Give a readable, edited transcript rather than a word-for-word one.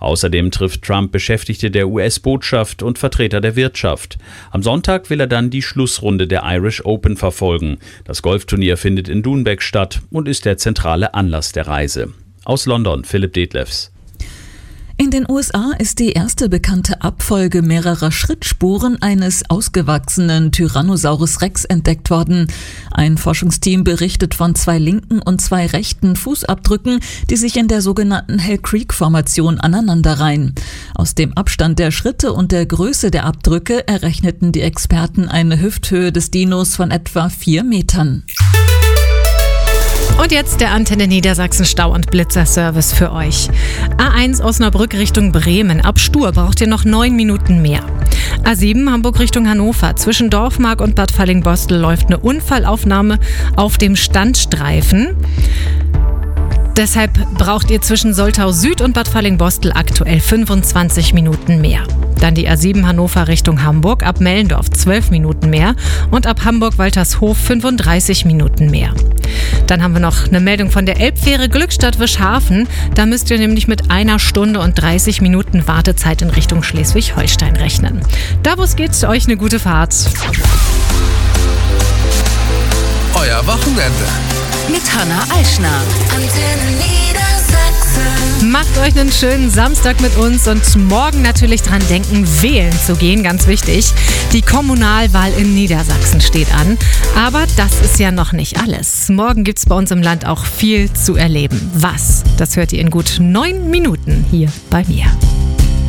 Außerdem trifft Trump Beschäftigte der US-Botschaft und Vertreter der Wirtschaft. Am Sonntag will er dann die Schlussrunde der Irish Open verfolgen. Das Golfturnier findet in Doonbeg statt und ist der zentrale Anlass der Reise. Aus London, Philipp Detlefs. In den USA ist die erste bekannte Abfolge mehrerer Schrittspuren eines ausgewachsenen Tyrannosaurus Rex entdeckt worden. Ein Forschungsteam berichtet von 2 linken und 2 rechten Fußabdrücken, die sich in der sogenannten Hell Creek-Formation aneinanderreihen. Aus dem Abstand der Schritte und der Größe der Abdrücke errechneten die Experten eine Hüfthöhe des Dinos von etwa 4 Metern. Und jetzt der Antenne Niedersachsen Stau- und Blitzerservice für euch. A1 Osnabrück Richtung Bremen. Ab Stur braucht ihr noch 9 Minuten mehr. A7 Hamburg Richtung Hannover. Zwischen Dorfmark und Bad Fallingbostel läuft eine Unfallaufnahme auf dem Standstreifen. Deshalb braucht ihr zwischen Soltau Süd und Bad Fallingbostel aktuell 25 Minuten mehr. Dann die A7 Hannover Richtung Hamburg, ab Mellendorf 12 Minuten mehr und ab Hamburg-Waltershof 35 Minuten mehr. Dann haben wir noch eine Meldung von der Elbfähre Glückstadt-Wischhafen. Da müsst ihr nämlich mit 1 Stunde und 30 Minuten Wartezeit in Richtung Schleswig-Holstein rechnen. Davos geht's, euch eine gute Fahrt. Euer Wochenende mit Hannah Eichner. Antenne Niedersachsen. Macht euch einen schönen Samstag mit uns und morgen natürlich dran denken, wählen zu gehen, ganz wichtig. Die Kommunalwahl in Niedersachsen steht an, aber das ist ja noch nicht alles. Morgen gibt's bei uns im Land auch viel zu erleben. Was? Das hört ihr in gut 9 Minuten hier bei mir.